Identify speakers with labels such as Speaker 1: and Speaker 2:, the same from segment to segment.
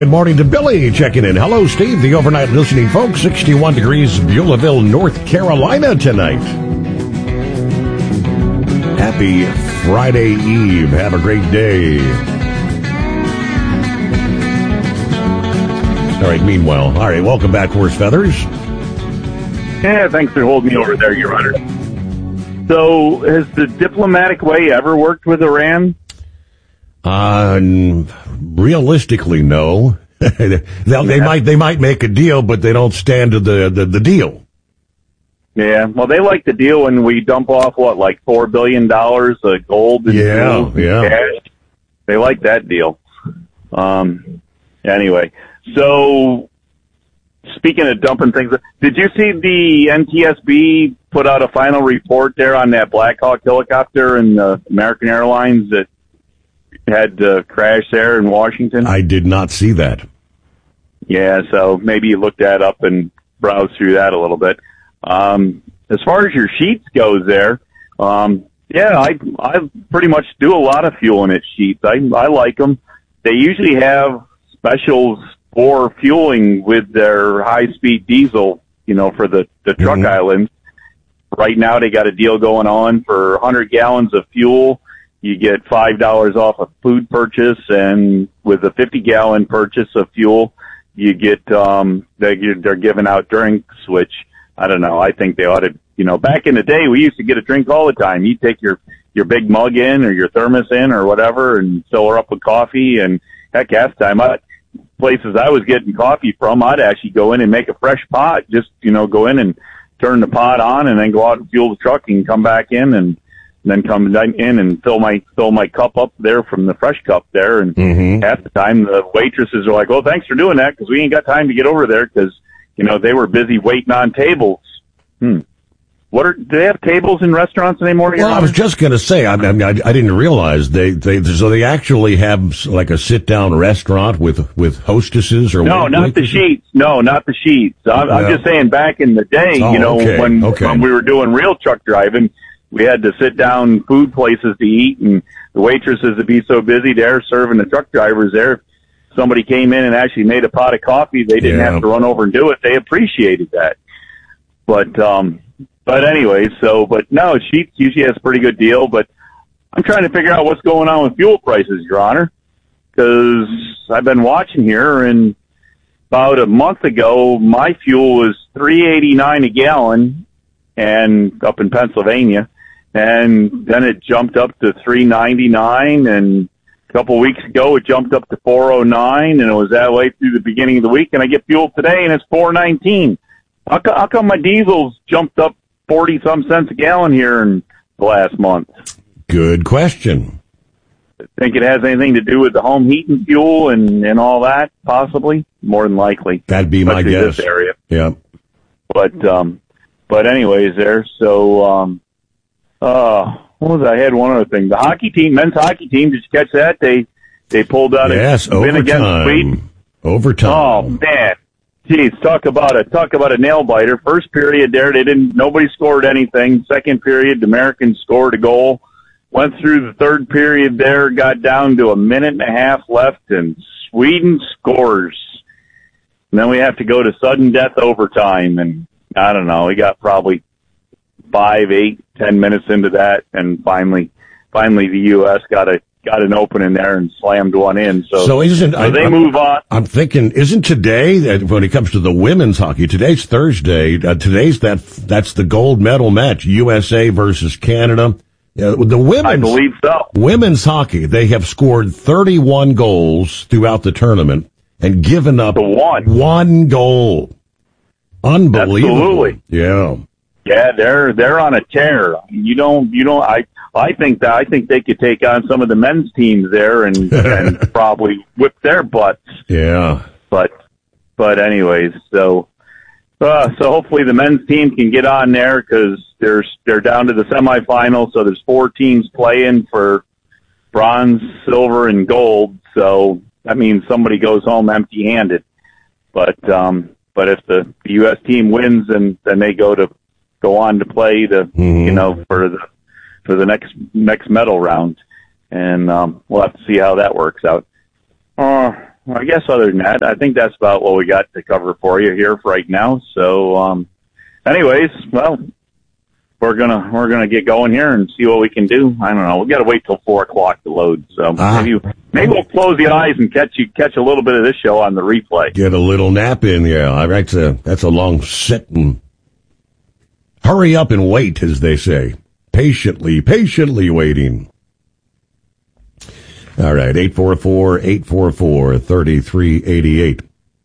Speaker 1: Good morning to Billy checking in. Hello, Steve, the overnight listening folks. 61 degrees, Beulahville, North Carolina tonight. Happy Friday Eve. Have a great day. All right, meanwhile. All right, welcome back, Horse Feathers.
Speaker 2: Yeah, thanks for holding me over there, Your Honor. So, has the diplomatic way ever worked with Iran?
Speaker 1: Realistically, no. They might make a deal, but they don't stand to the deal.
Speaker 2: Yeah, well, they like the deal when we dump off, like $4 billion of gold and cash. They like that deal. Anyway, so speaking of dumping things, did you see the NTSB put out a final report there on that Black Hawk helicopter and American Airlines that had crashed there in Washington?
Speaker 1: I did not see that.
Speaker 2: Yeah, so maybe you look that up and browse through that a little bit. As far as your sheets goes there, I pretty much do a lot of fueling at sheets. I like them. They usually have specials for fueling with their high-speed diesel, for the truck islands. Right now they got a deal going on for 100 gallons of fuel. You get $5 off a food purchase, and with a 50-gallon purchase of fuel, you get they're giving out drinks, which I don't know. I think they ought to. Back in the day, we used to get a drink all the time. You take your big mug in or your thermos in or whatever, and fill her up with coffee. And heck, half the time, places I was getting coffee from, I'd actually go in and make a fresh pot. Just go in and turn the pot on, and then go out and fuel the truck and come back in and then come in and fill my cup up there from the fresh cup there. And half the time the waitresses are like, "Oh, thanks for doing that, because we ain't got time to get over there," because they were busy waiting on tables. Do they have tables in restaurants anymore?
Speaker 1: Well, I was just going to say, I didn't realize they actually have like a sit down restaurant with hostesses or
Speaker 2: no, not the sheets. No, not the sheets. I'm just saying, back in the day, when we were doing real truck driving, we had to sit down food places to eat, and the waitresses would be so busy there serving the truck drivers there. If somebody came in and actually made a pot of coffee, they didn't have to run over and do it. They appreciated that. But anyway, but no, Sheetz usually has a pretty good deal, but I'm trying to figure out what's going on with fuel prices, Your Honor, because I've been watching here, and about a month ago, my fuel was $3.89 a gallon, and up in Pennsylvania, and then it jumped up to $3.99, and a couple of weeks ago it jumped up to $4.09, and it was that way through the beginning of the week, and I get fuel today and it's $4.19. How come my diesel's jumped up 40-some cents a gallon here in the last month?
Speaker 1: Good question.
Speaker 2: Think it has anything to do with the home heating fuel and all that? Possibly, more than likely.
Speaker 1: That'd be my guess.
Speaker 2: This area.
Speaker 1: Yeah.
Speaker 2: But anyways, there. So, what was I had one other thing. The hockey team, men's hockey team. Did you catch that? They pulled out a win against Sweden.
Speaker 1: Overtime.
Speaker 2: Oh man, geez, talk about a nail biter. First period there, nobody scored anything. Second period, the Americans scored a goal. Went through the third period there, got down to a minute and a half left, and Sweden scores. And then we have to go to sudden death overtime, and I don't know, we got probably 5, 8, 10 minutes into that, and finally the U.S. got an opening there and slammed one in. So they move on.
Speaker 1: I'm thinking, isn't today, when it comes to the women's hockey, today's Thursday, that's the gold medal match, USA versus Canada. The women's,
Speaker 2: I believe so.
Speaker 1: Women's hockey, they have scored 31 goals throughout the tournament and given up one goal. Unbelievable.
Speaker 2: Absolutely.
Speaker 1: Yeah.
Speaker 2: Yeah, they're on a tear. I think they could take on some of the men's teams there and probably whip their butts.
Speaker 1: Yeah.
Speaker 2: But anyways, so hopefully the men's team can get on there, because they're down to the semifinals. So there's 4 teams playing for bronze, silver, and gold. So that means somebody goes home empty-handed. But if the U.S. team wins, then they go on to play for the next medal round, and we'll have to see how that works out. I guess other than that, I think that's about what we got to cover for you here right now. So, anyways, well, we're gonna get going here and see what we can do. I don't know. We got to wait till 4:00 to load. So maybe we'll close the eyes and catch a little bit of this show on the replay.
Speaker 1: Get a little nap in. Yeah, that's a long sit and hurry up and wait, as they say. Patiently waiting. All right, 844-844-3388.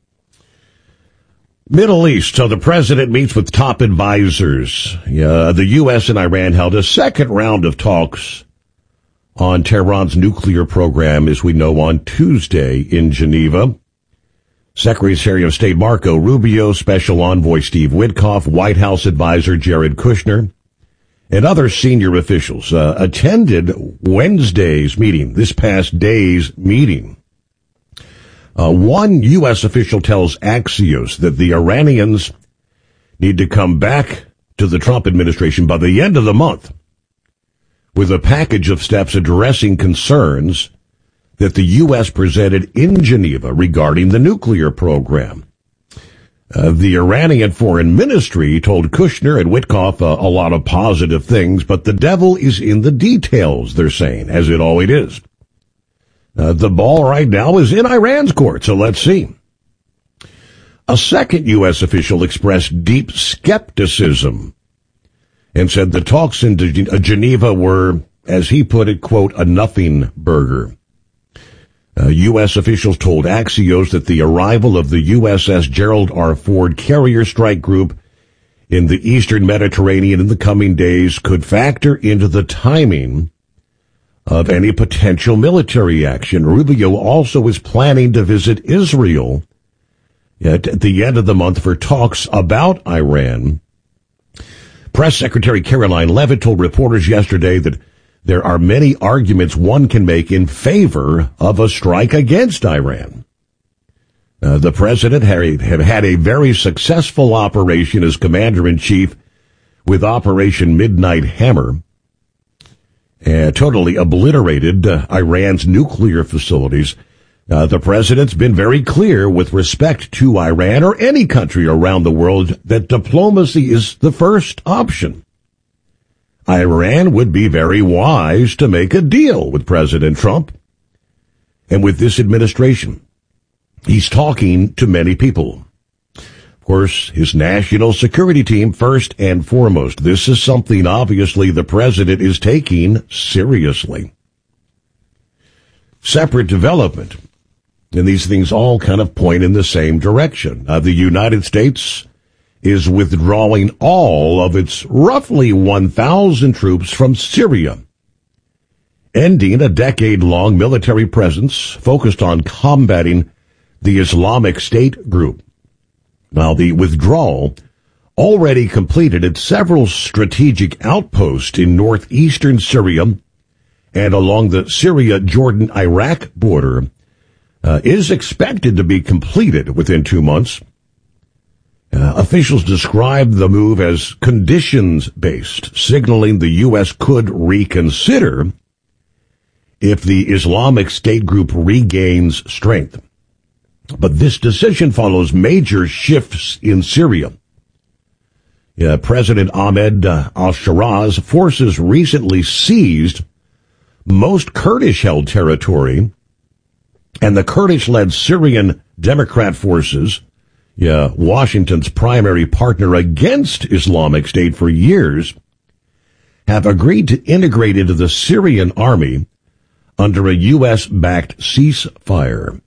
Speaker 1: Middle East. So the president meets with top advisors. The U.S. and Iran held a second round of talks on Tehran's nuclear program, as we know, on Tuesday in Geneva. Secretary of State Marco Rubio, Special Envoy Steve Witkoff, White House advisor Jared Kushner, and other senior officials attended Wednesday's meeting, this past day's meeting. One U.S. official tells Axios that the Iranians need to come back to the Trump administration by the end of the month with a package of steps addressing concerns that the U.S. presented in Geneva regarding the nuclear program. The Iranian Foreign Ministry told Kushner and Witkoff a lot of positive things, but the devil is in the details, they're saying, as it always is. The ball right now is in Iran's court, so let's see. A second U.S. official expressed deep skepticism and said the talks in Geneva were, as he put it, quote, a nothing burger. U.S. officials told Axios that the arrival of the USS Gerald R. Ford carrier strike group in the eastern Mediterranean in the coming days could factor into the timing of any potential military action. Rubio also is planning to visit Israel at the end of the month for talks about Iran. Press Secretary Caroline Leavitt told reporters yesterday that there are many arguments one can make in favor of a strike against Iran. The president had had a very successful operation as commander-in-chief with Operation Midnight Hammer, totally obliterated Iran's nuclear facilities. The president's been very clear with respect to Iran or any country around the world that diplomacy is the first option. Iran would be very wise to make a deal with President Trump and with this administration. He's talking to many people. Of course, his national security team first and foremost. This is something obviously the president is taking seriously. Separate development. And these things all kind of point in the same direction. The United States is withdrawing all of its roughly 1,000 troops from Syria, ending a decade-long military presence focused on combating the Islamic State group. Now, the withdrawal already completed at several strategic outposts in northeastern Syria and along the Syria-Jordan-Iraq border is expected to be completed within 2 months. Officials described the move as conditions-based, signaling the U.S. could reconsider if the Islamic State group regains strength. But this decision follows major shifts in Syria. President Ahmed al-Sharaz forces recently seized most Kurdish-held territory, and the Kurdish-led Syrian Democrat forces, Washington's primary partner against Islamic State for years, have agreed to integrate into the Syrian army under a U.S.-backed ceasefire.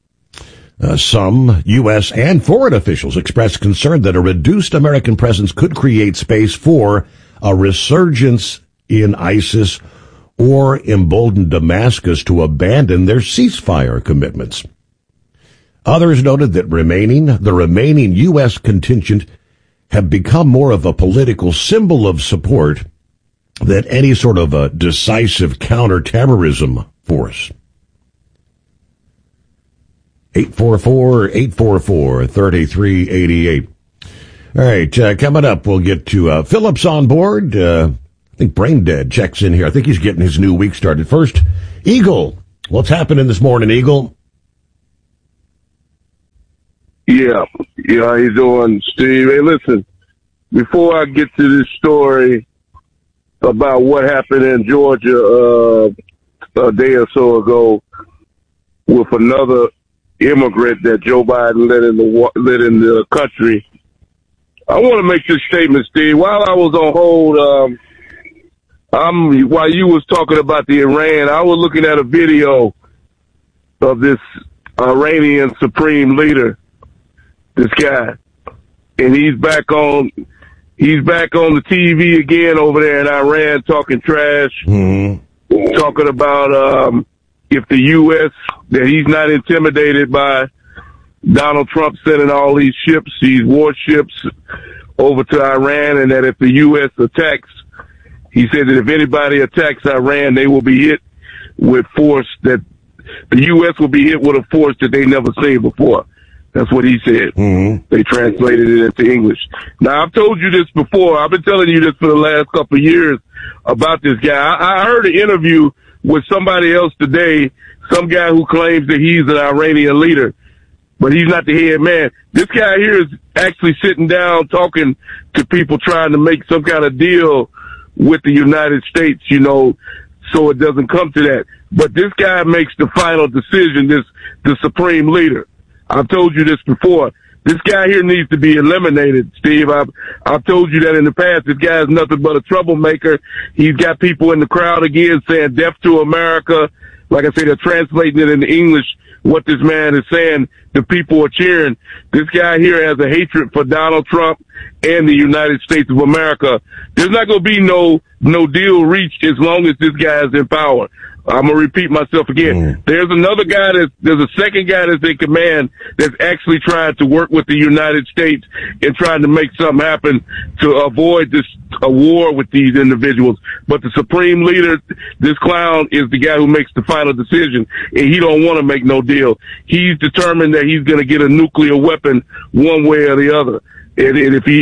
Speaker 1: Some U.S. and foreign officials expressed concern that a reduced American presence could create space for a resurgence in ISIS or embolden Damascus to abandon their ceasefire commitments. Others noted that the remaining U.S. contingent have become more of a political symbol of support than any sort of a decisive counterterrorism force. 844-844-3388. All right, coming up, we'll get to Phillips on board. I think Brain Dead checks in here. I think he's getting his new week started. First, Eagle. What's happening this morning, Eagle?
Speaker 3: Yeah, how you doing, Steve? Hey, listen, before I get to this story about what happened in Georgia a day or so ago with another immigrant that Joe Biden let in the country, I want to make this statement, Steve. While I was on hold, while you was talking about the Iran, I was looking at a video of this Iranian supreme leader, this guy, and he's back on the TV again over there in Iran talking trash, talking about if the U.S., that he's not intimidated by Donald Trump sending all these ships, these warships over to Iran, and that if the U.S. attacks, he said that if anybody attacks Iran, they will be hit with force, that the U.S. will be hit with a force that they never seen before. That's what he said. They translated it into English. Now, I've told you this before. I've been telling you this for the last couple of years about this guy. I heard an interview with somebody else today, some guy who claims that he's an Iranian leader, but he's not the head man. This guy here is actually sitting down talking to people trying to make some kind of deal with the United States, so it doesn't come to that. But this guy makes the final decision, the supreme leader. I've told you this before. This guy here needs to be eliminated, Steve. I've told you that in the past. This guy is nothing but a troublemaker. He's got people in the crowd again saying death to America. Like I say, they're translating it into English, what this man is saying. The people are cheering. This guy here has a hatred for Donald Trump and the United States of America. There's not going to be no deal reached as long as this guy is in power. I'm going to repeat myself again. There's a second guy that's in command that's actually trying to work with the United States and trying to make something happen to avoid a war with these individuals. But the supreme leader, this clown, is the guy who makes the final decision, and he don't want to make no deal. He's determined that he's going to get a nuclear weapon one way or the other. And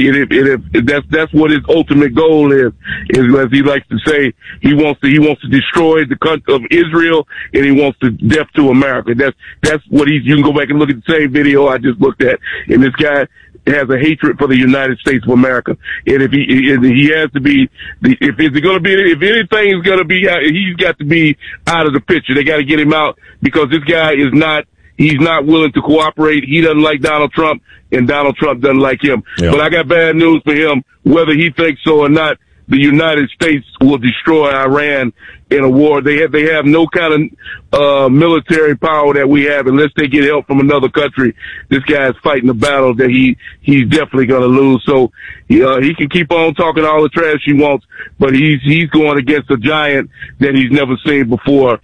Speaker 3: if that's what his ultimate goal is, as he likes to say, he wants to destroy the country of Israel, and he wants to death to America. That's what you can go back and look at the same video I just looked at. And this guy has a hatred for the United States of America. And if he has to be, if anything's gonna be, he's got to be out of the picture. They got to get him out, because this guy he's not willing to cooperate. He doesn't like Donald Trump, and Donald Trump doesn't like him. Yeah. But I got bad news for him. Whether he thinks so or not, the United States will destroy Iran in a war. They have no kind of military power that we have unless they get help from another country. This guy is fighting a battle that he's definitely going to lose. So he can keep on talking all the trash he wants, but he's going against a giant that he's never seen before.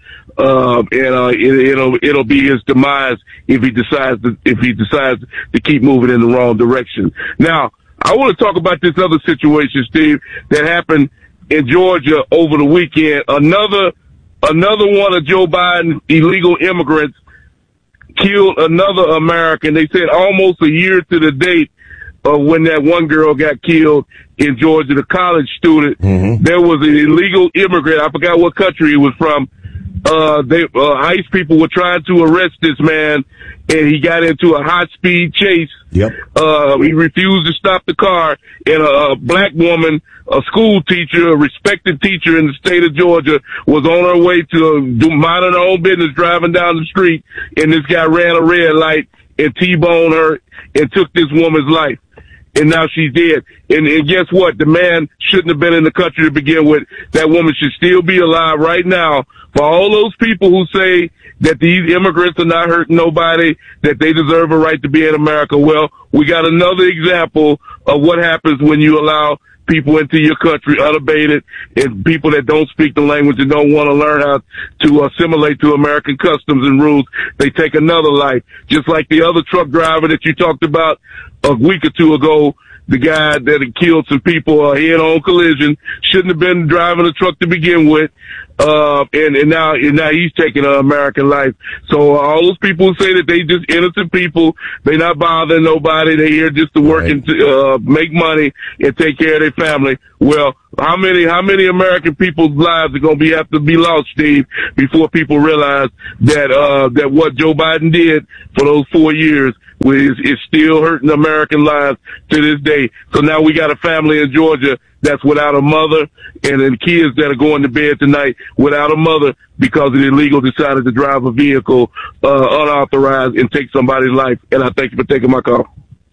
Speaker 3: It'll be his demise if he decides to keep moving in the wrong direction. Now, I want to talk about this other situation, Steve, that happened in Georgia over the weekend. Another one of Joe Biden's illegal immigrants killed another American. They said almost a year to the date of when that one girl got killed in Georgia, the college student. There was an illegal immigrant. I forgot what country he was from. ICE people were trying to arrest this man, and he got into a high-speed chase. Yep. He refused to stop the car, and a black woman, a school teacher, a respected teacher in the state of Georgia, was on her way to minding her own business, driving down the street, and this guy ran a red light and T-boned her and took this woman's life. And now she's dead. And guess what? The man shouldn't have been in the country to begin with. That woman should still be alive right now. For all those people who say that these immigrants are not hurting nobody, that they deserve a right to be in America, well, we got another example of what happens when you allow people into your country unabated, and people that don't speak the language and don't want to learn how to assimilate to American customs and rules. They take another life. Just like the other truck driver that you talked about a week or two ago, the guy that had killed some people, a head-on collision, shouldn't have been driving a truck to begin with. And now he's taking an American life. So all those people who say that they just innocent people, they not bothering nobody, they here just to work and to, make money and take care of their family. Well, how many American people's lives are going to have to be lost, Steve, before people realize that what Joe Biden did for those 4 years is still hurting American lives to this day. So now we got a family in Georgia that's without a mother, and then kids that are going to bed tonight without a mother because the illegal decided to drive a vehicle unauthorized and take somebody's life. And I thank you for taking my call.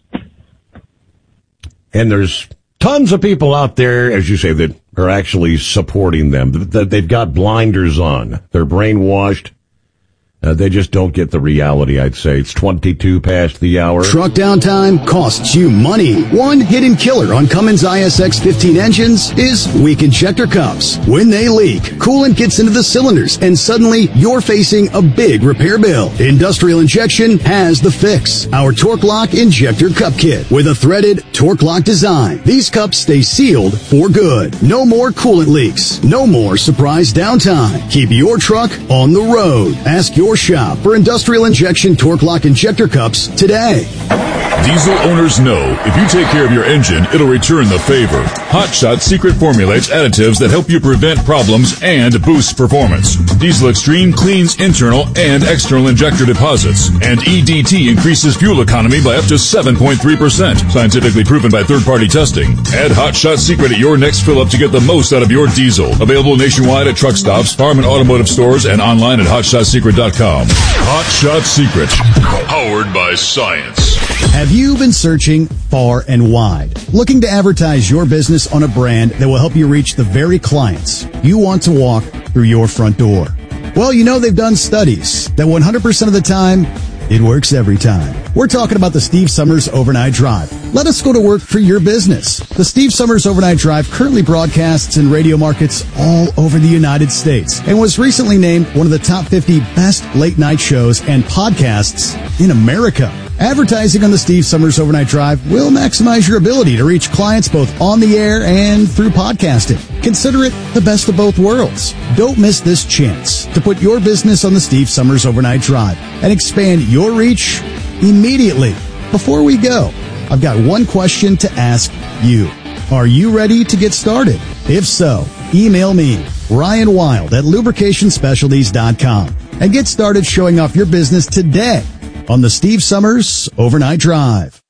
Speaker 1: And there's tons of people out there, as you say, that are actually supporting them. That they've got blinders on. They're brainwashed. They just don't get the reality, I'd say. It's 22 past the hour.
Speaker 4: Truck downtime costs you money. One hidden killer on Cummins ISX 15 engines is weak injector cups. When they leak, coolant gets into the cylinders, and suddenly you're facing a big repair bill. Industrial Injection has the fix. Our Torque Lock Injector Cup Kit with a threaded Torque Lock design. These cups stay sealed for good. No more coolant leaks. No more surprise downtime. Keep your truck on the road. Ask your shop for Industrial Injection Torque Lock Injector Cups today.
Speaker 5: Diesel owners know if you take care of your engine, it'll return the favor. Hot Shot secret formulates additives that help you prevent problems and boost performance. Diesel Extreme cleans internal and external injector deposits. And EDT increases fuel economy by up to 7.3%. Scientifically proven by third-party testing. Add Hot Shot secret at your next fill-up to get the most out of your diesel. Available nationwide at truck stops, farm and automotive stores, and online at hotshotsecret.com. Hot Shot Secret. Powered by science.
Speaker 4: Have you been searching far and wide, looking to advertise your business on a brand that will help you reach the very clients you want to walk through your front door? Well, you know they've done studies that 100% of the time, it works every time. We're talking about the Steve Summers Overnight Drive. Let us go to work for your business. The Steve Summers Overnight Drive currently broadcasts in radio markets all over the United States and was recently named one of the top 50 best late night shows and podcasts in America. Advertising on the Steve Summers Overnight Drive will maximize your ability to reach clients both on the air and through podcasting. Consider it the best of both worlds. Don't miss this chance to put your business on the Steve Summers Overnight Drive and expand your reach immediately. Before we go, I've got one question to ask you. Are you ready to get started? If so, email me, Ryan Wild at lubricationspecialties.com, and get started showing off your business today on the Steve Summers Overnight Drive.